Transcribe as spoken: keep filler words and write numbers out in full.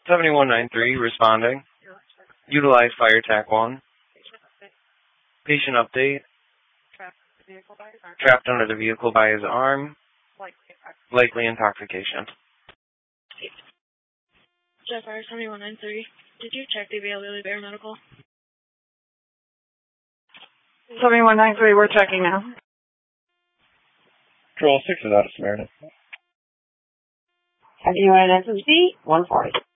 seventy-one ninety-three, responding. Utilize fire tac one. Patient update. Trapped under the vehicle by his arm. Likely intoxication. Jetfire seventy-one ninety-three, did you check the availability of air medical? seventy-one ninety-three, we're checking now. Control six is out of Samaritan. Have you on an S M C? one forty.